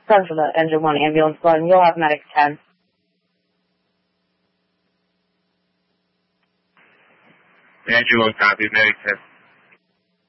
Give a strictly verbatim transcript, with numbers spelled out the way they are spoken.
Sorry for the engine one ambulance one. You'll have medic ten. Engine one copy, medic ten.